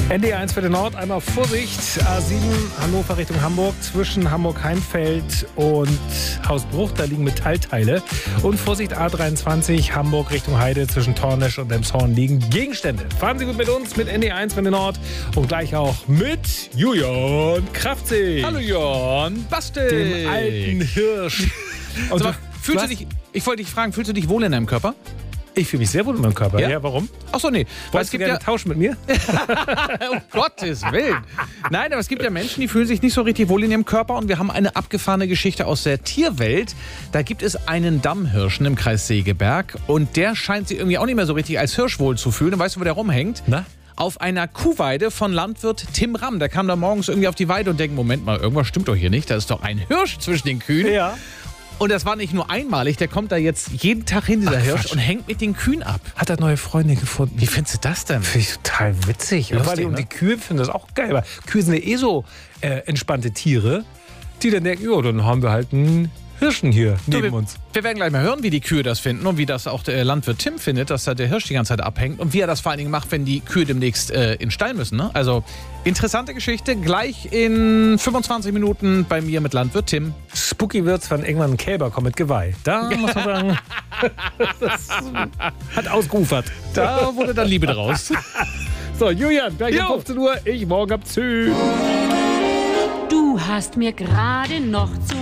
NDR1 für den Nord, einmal Vorsicht, A7 Hannover Richtung Hamburg, zwischen Hamburg-Heimfeld und Hausbruch, da liegen Metallteile. Und Vorsicht, A23 Hamburg Richtung Heide, zwischen Tornisch und Elmshorn liegen Gegenstände. Fahren Sie gut mit uns, mit NDR1 für den Nord und gleich auch mit Julian Kraftzig. Hallo Jörn Bastel. Dem alten Hirsch. Und Sag mal, ich wollte dich fragen, fühlst du dich wohl in deinem Körper? Ich fühle mich sehr wohl in meinem Körper. Ja, warum? Ach so, nee. Weil Wolltest du gerne tauschen mit mir? Um Gottes Willen. Nein, aber es gibt ja Menschen, die fühlen sich nicht so richtig wohl in ihrem Körper. Und wir haben eine abgefahrene Geschichte aus der Tierwelt. Da gibt es einen Dammhirschen im Kreis Segeberg. Und der scheint sich irgendwie auch nicht mehr so richtig als Hirsch wohl zu fühlen. Und weißt du, wo der rumhängt? Na? Auf einer Kuhweide von Landwirt Tim Ramm. Der kam da morgens irgendwie auf die Weide und denkt, Moment mal, irgendwas stimmt doch hier nicht. Da ist doch ein Hirsch zwischen den Kühen. Ja. Und das war nicht nur einmalig, der kommt da jetzt jeden Tag hin, dieser Hirsch, Quatsch. und hängt mit den Kühen ab. Hat er neue Freunde gefunden. Wie findest du das denn? Finde ich total witzig. Lustig, Und ne? die Kühe finden das auch geil. Weil Kühe sind ja eh so entspannte Tiere, die dann denken, ja, dann haben wir halt einen Hirschen hier neben uns. Wir werden gleich mal hören, wie die Kühe das finden und wie das auch der Landwirt Tim findet, dass da der Hirsch die ganze Zeit abhängt und wie er das vor allen Dingen macht, wenn die Kühe demnächst in den Stall müssen. Ne? Also interessante Geschichte, gleich in 25 Minuten bei mir mit Landwirt Tim. Spooky wird's, wenn irgendwann ein Kälber kommt mit Geweih. Da muss man sagen, das hat ausgeufert. Da wurde dann Liebe draus. So, Julian, gleich um Jo. 15 Uhr. Ich morgen ab Zü. Du hast mir gerade noch zu